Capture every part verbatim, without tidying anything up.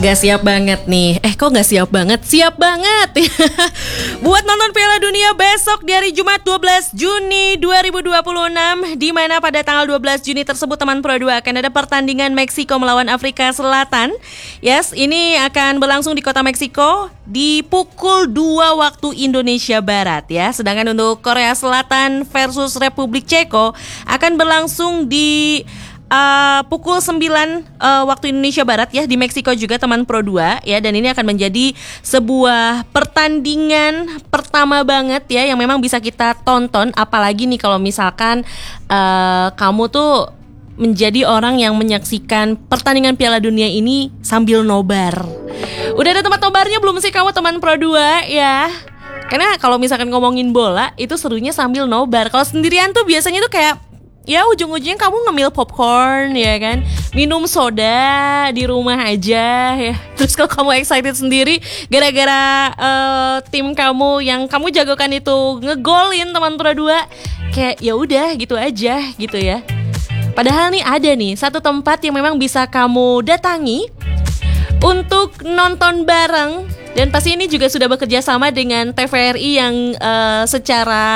Gak siap banget nih. Eh kok gak siap banget? Siap banget. Buat nonton Piala Dunia besok di hari Jumat dua belas Juni dua ribu dua puluh enam, di mana pada tanggal dua belas Juni tersebut teman Pro dua akan ada pertandingan Meksiko melawan Afrika Selatan. Yes, ini akan berlangsung di kota Meksiko di pukul dua waktu Indonesia Barat ya. Sedangkan untuk Korea Selatan versus Republik Ceko akan berlangsung di Uh, pukul sembilan uh, waktu Indonesia Barat ya, di Meksiko juga teman Pro dua ya. Dan ini akan menjadi sebuah pertandingan pertama banget ya yang memang bisa kita tonton. Apalagi nih kalau misalkan uh, kamu tuh menjadi orang yang menyaksikan pertandingan Piala Dunia ini sambil nobar. Udah ada tempat nobarnya belum sih kamu teman Pro dua ya? Karena kalau misalkan ngomongin bola itu serunya sambil nobar. Kalau sendirian tuh biasanya tuh kayak ya ujung-ujungnya kamu ngemil popcorn ya kan, minum soda di rumah aja ya. Terus kalau kamu excited sendiri gara-gara uh, tim kamu yang kamu jagokan itu ngegolin teman Pro dua, kayak ya udah gitu aja gitu ya. Padahal nih ada nih satu tempat yang memang bisa kamu datangi untuk nonton bareng. Dan pasti ini juga sudah bekerja sama dengan T V R I yang uh, secara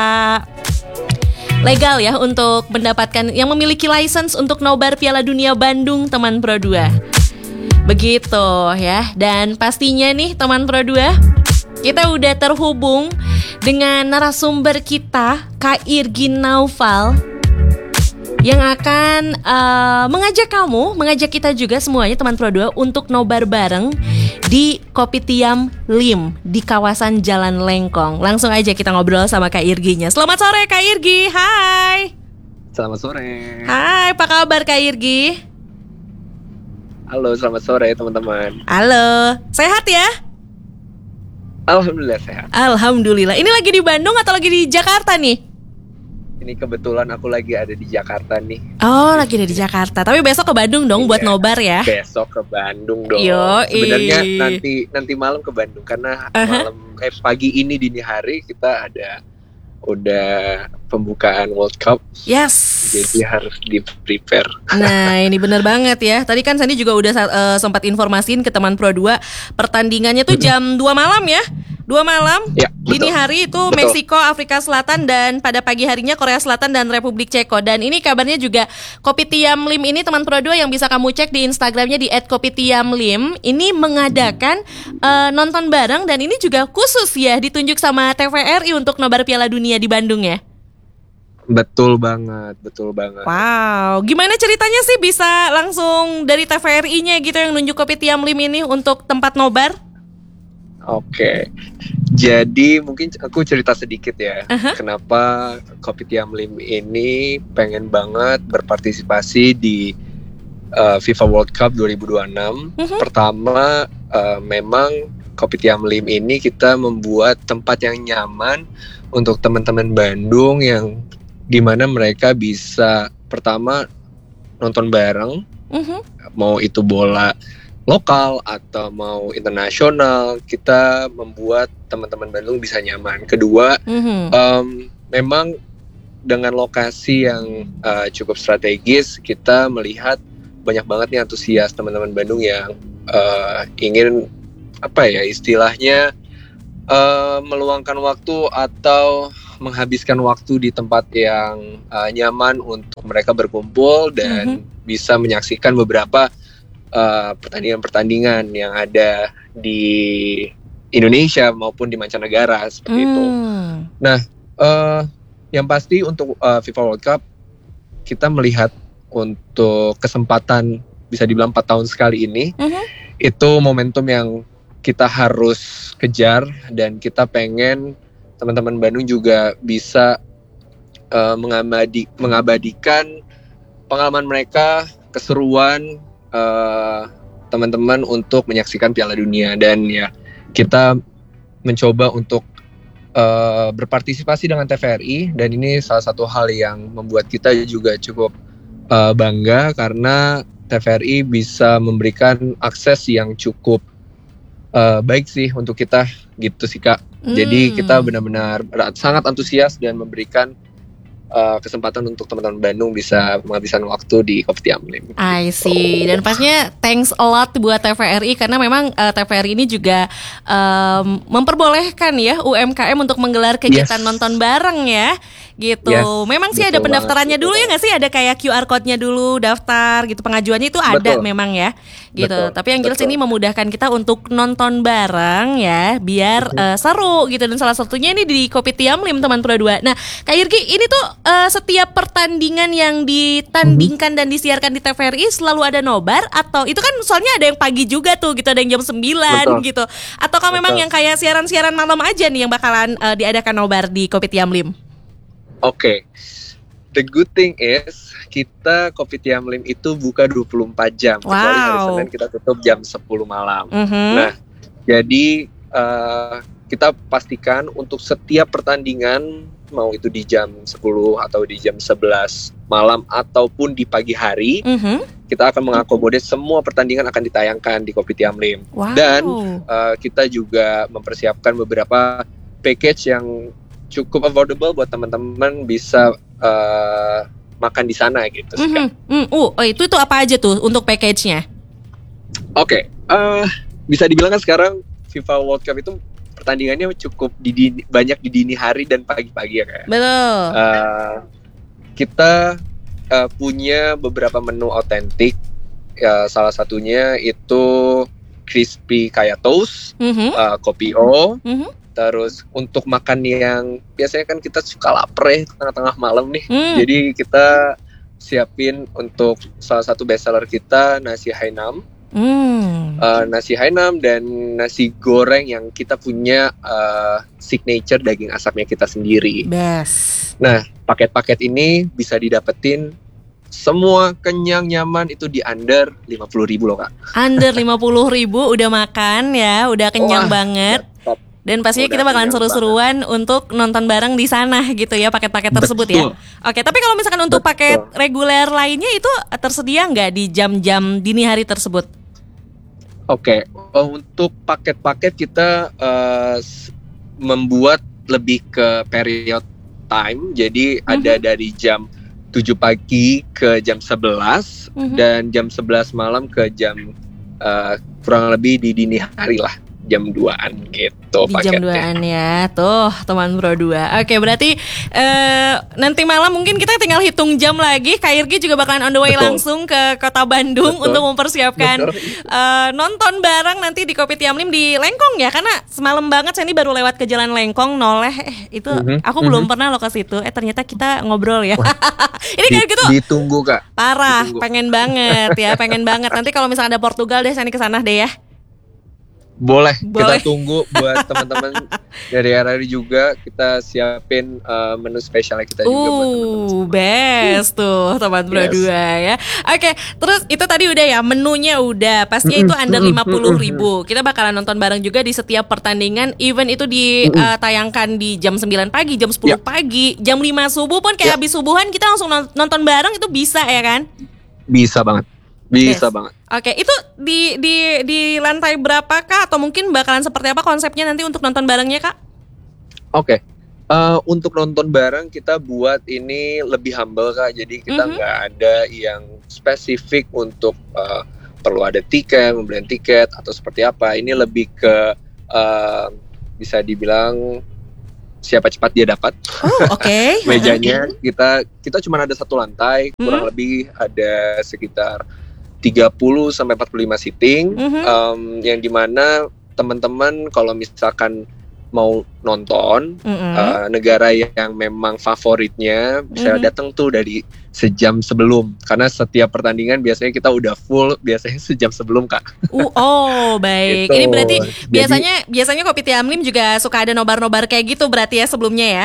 legal ya untuk mendapatkan, yang memiliki license untuk nobar Piala Dunia Bandung teman Pro dua. Begitu ya. Dan pastinya nih teman Pro dua, kita udah terhubung dengan narasumber kita, Kak Irgi Naufal, yang akan uh, mengajak kamu, mengajak kita juga semuanya teman Pro dua untuk nobar bareng di Kopitiam Lim di kawasan Jalan Lengkong. Langsung aja kita ngobrol sama Kak Irginya. Selamat sore Kak Irgi, hai. Selamat sore. Hai, apa kabar Kak Irgi? Halo, selamat sore teman-teman. Halo, sehat ya? Alhamdulillah sehat. Alhamdulillah. Ini lagi di Bandung atau lagi di Jakarta nih? Ini kebetulan aku lagi ada di Jakarta nih. Oh, lagi ada di Jakarta. Tapi besok ke Bandung dong buat Iya, nobar ya? Besok ke Bandung dong. Yoi. Sebenarnya nanti nanti malam ke Bandung karena Uh-huh. malam eh pagi ini dini hari kita ada udah pembukaan World Cup. Yes. Jadi harus di prepare. Nah ini bener banget ya. Tadi kan Sandi juga udah uh, sempat informasiin ke teman Pro dua, pertandingannya tuh jam dua malam ya. Dua malam, Ya, dini betul. hari itu Betul. Meksiko, Afrika Selatan, dan pada pagi harinya Korea Selatan dan Republik Ceko. Dan ini kabarnya juga Kopitiam Lim ini teman Pro dua yang bisa kamu cek di Instagramnya di et kopitiam lim. Ini mengadakan uh, nonton bareng, dan ini juga khusus ya ditunjuk sama T V R I untuk nobar Piala Dunia di Bandung ya. Betul banget, betul banget. Wow, gimana ceritanya sih bisa langsung dari T V R I-nya gitu yang nunjuk Kopitiam Lim ini untuk tempat nobar? Oke, jadi mungkin aku cerita sedikit ya. Uh-huh. Kenapa Kopitiam Lim ini pengen banget berpartisipasi di uh, FIFA World Cup dua ribu dua puluh enam. Uh-huh. Pertama, uh, memang Kopitiam Lim ini kita membuat tempat yang nyaman untuk teman-teman Bandung yang dimana mereka bisa pertama nonton bareng, Uh-huh. mau itu bola lokal atau mau internasional, kita membuat teman-teman Bandung bisa nyaman. Kedua, Uh-huh. um, memang dengan lokasi yang uh, cukup strategis, kita melihat banyak banget nih antusias teman-teman Bandung yang uh, ingin apa ya istilahnya uh, meluangkan waktu atau menghabiskan waktu di tempat yang uh, nyaman untuk mereka berkumpul dan Uh-huh. bisa menyaksikan beberapa Uh, pertandingan-pertandingan yang ada di Indonesia maupun di mancanegara seperti itu. Hmm. Nah, uh, yang pasti untuk uh, FIFA World Cup kita melihat untuk kesempatan bisa dibilang empat tahun sekali ini, Uh-huh. itu momentum yang kita harus kejar dan kita pengen teman-teman Bandung juga bisa uh, mengabadi, mengabadikan pengalaman mereka, keseruan Uh, teman-teman untuk menyaksikan Piala Dunia. Dan ya kita mencoba untuk uh, berpartisipasi dengan T V R I, dan ini salah satu hal yang membuat kita juga cukup uh, bangga karena T V R I bisa memberikan akses yang cukup uh, baik sih untuk kita gitu sih Kak. Hmm. Jadi kita benar-benar sangat antusias dan memberikan uh, kesempatan untuk teman-teman Bandung bisa menghabiskan waktu di Kopi Tiam Lim. I see. Dan pastinya thanks a lot buat T V R I karena memang uh, T V R I ini juga um, memperbolehkan ya U M K M untuk menggelar kegiatan yes. nonton bareng ya. Gitu. Yes, memang sih ada pendaftarannya banget, dulu ya nggak sih? Ada kayak Q R code-nya dulu, daftar gitu. Pengajuannya itu ada betul. memang ya. Gitu. Betul, Tapi yang jelas betul. ini memudahkan kita untuk nonton bareng ya, biar uh, seru gitu. Dan salah satunya ini di Kopi Tiam Lim teman Pro dua. Nah, Kak Irgi, ini tuh uh, setiap pertandingan yang ditandingkan dan disiarkan di T V R I selalu ada nobar atau itu kan soalnya ada yang pagi juga tuh gitu, ada yang jam sembilan betul. gitu. Ataukah memang yang kayak siaran-siaran malam aja nih yang bakalan uh, diadakan nobar di Kopi Tiam Lim? Oke, okay. The good thing is kita Kopi Tiam Lim itu buka dua puluh empat jam. Wow. Kecuali hari Senin kita tutup jam sepuluh malam. Mm-hmm. Nah, jadi uh, kita pastikan untuk setiap pertandingan, mau itu di jam sepuluh atau di jam sebelas malam ataupun di pagi hari, mm-hmm. kita akan mengakomodir semua pertandingan akan ditayangkan di Kopi Tiam Lim. Wow. Dan uh, kita juga mempersiapkan beberapa package yang cukup affordable buat teman-teman bisa uh, makan di sana gitu. Mm-hmm. Mm, uh, oh itu itu apa aja tuh untuk package-nya? Oke, okay. uh, bisa dibilang kan sekarang FIFA World Cup itu pertandingannya cukup di dini, banyak di dini hari dan pagi-pagi ya kayak. Betul. Uh, kita uh, punya beberapa menu otentik. Ya, salah satunya itu crispy kayak toast, mm-hmm. uh, kopi o. Mm-hmm. Terus untuk makan yang biasanya kan kita suka lapar ya tengah-tengah malam nih. Mm. Jadi kita siapin untuk salah satu bestseller kita nasi Hainam. Mm. Uh, nasi Hainam dan nasi goreng yang kita punya uh, signature daging asapnya kita sendiri. Best. Nah, paket-paket ini bisa didapetin semua kenyang nyaman itu di under lima puluh ribu loh Kak. Under lima puluh ribu udah makan ya, udah kenyang Wah, banget. Top. Dan pastinya udah kita bakalan seru-seruan banget untuk nonton bareng di sana gitu ya, paket-paket tersebut. Betul. Ya. Oke, tapi kalau misalkan untuk Betul. paket reguler lainnya itu tersedia nggak di jam-jam dini hari tersebut? Oke, untuk paket-paket kita uh, membuat lebih ke period time. Jadi mm-hmm. ada dari jam tujuh pagi ke jam sebelas mm-hmm. dan jam sebelas malam ke jam uh, kurang lebih di dini hari lah. Jam duaan gitu di paketnya. Jam duaan ya, tuh teman Pro dua. Oke, berarti uh, nanti malam mungkin kita tinggal hitung jam lagi. Kak Irgi juga bakalan on the way Betul. langsung ke kota Bandung Betul. untuk mempersiapkan uh, nonton bareng nanti di Kopi Tiam Lim di Lengkong ya. Karena semalam banget saya ini baru lewat ke Jalan Lengkong noleh. Eh itu mm-hmm. aku mm-hmm. belum pernah lo ke situ. Eh ternyata kita ngobrol ya. Ini kayak gitu. Ditunggu Kak. Parah, ditunggu. pengen banget ya, pengen banget. Nanti kalau misalnya ada Portugal deh, saya ke sana deh ya. Boleh, Boleh, kita tunggu buat teman-teman dari R R I juga, kita siapin uh, menu spesialnya kita juga uh, buat teman-teman. Best tuh teman Pro yes. dua ya. Oke, terus itu tadi udah ya, menunya udah, pastinya itu under lima puluh ribu. Kita bakalan nonton bareng juga di setiap pertandingan, event itu ditayangkan uh, di jam sembilan pagi, jam sepuluh yeah. pagi, jam lima subuh pun kayak yeah. habis subuhan kita langsung nonton bareng itu bisa ya kan? Bisa banget. Bisa yes. banget. Oke, itu di di di lantai berapa Kak? Atau mungkin bakalan seperti apa konsepnya nanti untuk nonton barengnya Kak? Oke, uh, untuk nonton bareng kita buat ini lebih humble Kak. Jadi kita nggak mm-hmm. ada yang spesifik untuk uh, perlu ada tiket, membeli tiket atau seperti apa. Ini lebih ke uh, bisa dibilang siapa cepat dia dapat. Oh, oke. Okay. Mejanya kita kita cuma ada satu lantai, mm-hmm. kurang lebih ada sekitar tiga puluh sampai empat puluh lima seating, mm-hmm. um, yang dimana teman-teman kalau misalkan mau nonton mm-hmm. uh, negara yang memang favoritnya bisa mm-hmm. datang tuh dari sejam sebelum, karena setiap pertandingan biasanya kita udah full biasanya sejam sebelum Kak. Uh, oh baik, gitu. Ini berarti Jadi, biasanya biasanya Kopi Tiam Lim juga suka ada nobar-nobar kayak gitu berarti ya sebelumnya ya?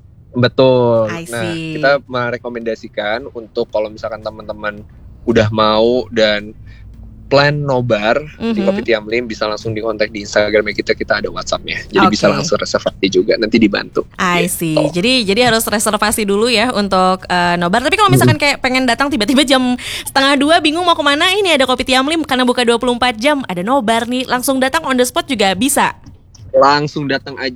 Betul. Nah kita merekomendasikan untuk kalau misalkan teman-teman udah mau dan plan nobar mm-hmm. di Kopi Tiam Lim bisa langsung dikontak di Instagramnya kita, kita ada WhatsAppnya, jadi okay. bisa langsung reservasi juga, nanti dibantu. I see. Gitu. Jadi jadi harus reservasi dulu ya untuk uh, nobar. Tapi kalau misalkan kayak pengen datang tiba-tiba jam setengah dua bingung mau kemana, ini ada Kopi Tiam Lim karena buka dua puluh empat jam, ada nobar nih, langsung datang on the spot juga bisa. Langsung datang aja.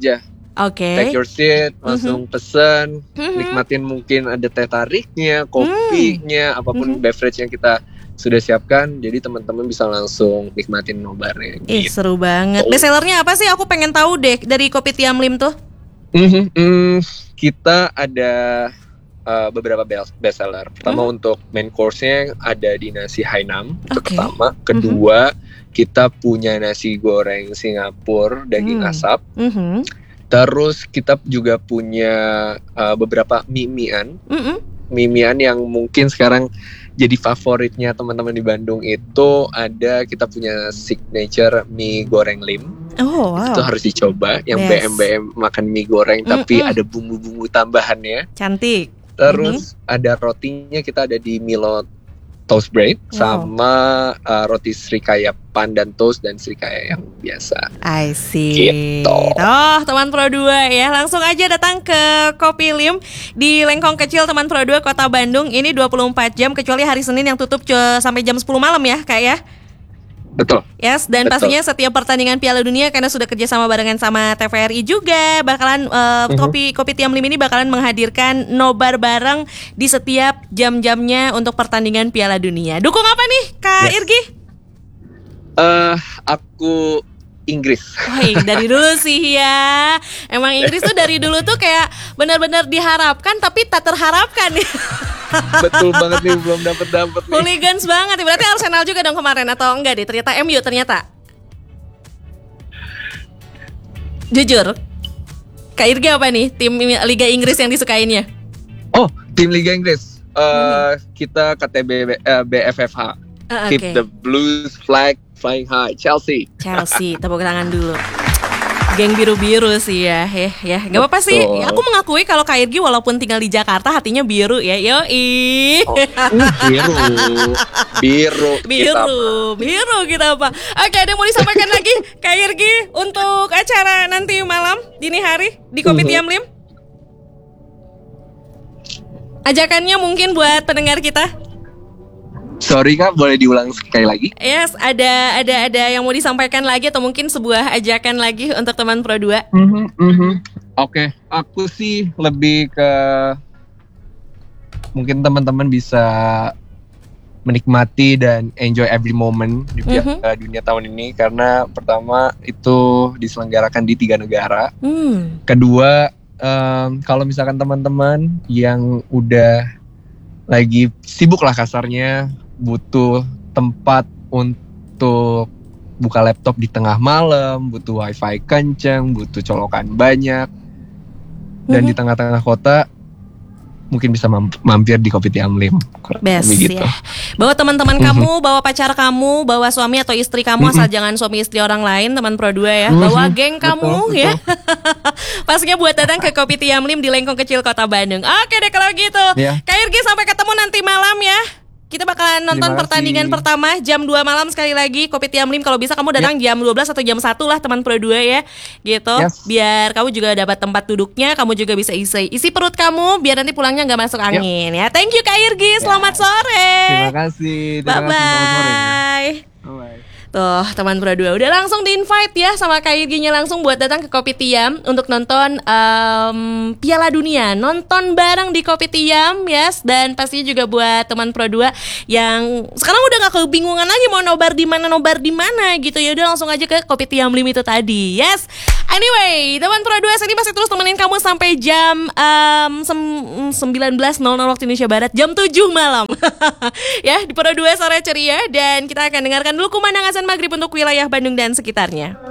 Oke. Take your seat, langsung Mhm. pesen, Mhm. nikmatin mungkin ada teh tariknya, kopinya, apapun Mhm. beverage yang kita sudah siapkan. Jadi teman-teman bisa langsung nikmatin nobarnya. Ih, Gitu. seru banget. Bestsellernya apa sih? Aku pengen tahu deh dari Kopi Tiam Lim tuh. Mhm, mm, kita ada uh, beberapa best bestseller. Pertama Mhm. untuk main course-nya ada di nasi Hainam, itu Oke. pertama. Kedua, kita punya nasi goreng Singapura daging Hmm. asap. Mhm. Terus kita juga punya uh, beberapa mie-mian. Mhm. Mie-mian yang mungkin sekarang jadi favoritnya teman-teman di Bandung itu ada, kita punya signature mie goreng Lim. Oh, wow. Itu harus dicoba, yang Best. B M B M makan mie goreng tapi Mm-mm. ada bumbu-bumbu tambahannya. Cantik. Terus ada rotinya, kita ada di Milo Toast Bread Wow. sama uh, roti Srikaya pandan toast dan Srikaya yang biasa. I see. Gitu. Oh, teman Pro dua ya. Langsung aja datang ke Kopi Lim di Lengkong Kecil teman Pro dua Kota Bandung. Ini dua puluh empat jam kecuali hari Senin yang tutup c- sampai jam sepuluh malam ya, Kak ya. Betul. Yes, dan Betul. pastinya setiap pertandingan Piala Dunia karena sudah kerja sama barengan sama T V R I juga bakalan uh, Mhm. kopi kopi Tiam Lim ini bakalan menghadirkan nobar bareng di setiap jam-jamnya untuk pertandingan Piala Dunia. Dukung apa nih, Kak Yes. Irgi? Eh, aku Inggris. Woi, dari dulu sih ya. Emang Inggris tuh dari dulu tuh kayak benar-benar diharapkan tapi tak terharapkan. Betul banget nih, belum dapat dapat nih. Hooligans banget. Berarti Arsenal juga dong kemarin atau enggak deh? Ternyata M U ternyata. Jujur, Kak Irgi apa nih tim Liga Inggris yang disukainnya? Oh, tim Liga Inggris. Eh, Mhm. kita K T B eh, B F F H. Ah, Keep oke. the blues flag flying high. Chelsea. Chelsea, tepuk tangan dulu. Geng biru-biru sih ya, ya, ya. Gak apa-apa sih. Betul. Aku mengakui kalau Kak Irgi walaupun tinggal di Jakarta hatinya biru ya. Yoi. Oh, uh, biru. Biru. Kita Biru, biru kita apa? Oke, ada yang mau disampaikan lagi Kak Irgi untuk acara nanti malam dini hari di Kopi Mhm. Tiam Lim? Ajakannya mungkin buat pendengar kita. Sorry Kak, boleh diulang sekali lagi? Yes, ada ada ada yang mau disampaikan lagi atau mungkin sebuah ajakan lagi untuk teman Pro dua? Mhm, mhm. Oke, aku sih lebih ke mungkin teman-teman bisa menikmati dan enjoy every moment di Piala Mhm. Dunia tahun ini, karena pertama itu diselenggarakan di tiga negara. Hmm. Kedua, em, kalau misalkan teman-teman yang udah lagi sibuk lah kasarnya, butuh tempat untuk buka laptop di tengah malam, butuh wifi kenceng, butuh colokan banyak, dan Mhm. di tengah-tengah kota, mungkin bisa mam- mampir di Kopi Tiam Lim. Kurang Best lebih gitu. ya. Bawa teman-teman Mhm. kamu, bawa pacar kamu, bawa suami atau istri kamu, Mhm. asal jangan suami istri orang lain, teman Pro dua ya. Mhm. Bawa geng kamu Betul, ya. Pastinya buat datang ke Kopi Tiam Lim di Lengkong Kecil Kota Bandung. Oke deh kalau gitu. Ya. Kak Irgi, sampai ketemu nanti malam ya. Kita bakalan nonton Terima pertandingan kasih. pertama jam dua malam sekali lagi Kopi Tiam Lim. Kalau bisa kamu datang jam dua belas atau jam satu lah teman Pro dua ya. Gitu. Yes. Biar kamu juga dapat tempat duduknya, kamu juga bisa isi isi perut kamu biar nanti pulangnya nggak masuk angin ya. Thank you Kak Irgi. Selamat sore. Terima kasih. Terima Bye kasih. Selamat sore. bye. Bye-bye. Tuh teman Pro dua udah langsung di invite ya sama Kak Irginya langsung buat datang ke Kopi Tiam untuk nonton em, Piala Dunia, nonton bareng di Kopi Tiam, yes. Dan pastinya juga buat teman Pro dua yang sekarang udah gak kebingungan lagi mau nobar di mana nobar di mana gitu ya, udah langsung aja ke Kopi Tiam Lim itu tadi, yes. Anyway, teman Pro dua ini masih terus temenin kamu sampai jam em, sem- sembilan belas nol nol waktu Indonesia Barat, jam tujuh malam. Ya, di Pro dua sore ceria dan kita akan dengarkan dulu kumandang azan maghrib untuk wilayah Bandung dan sekitarnya.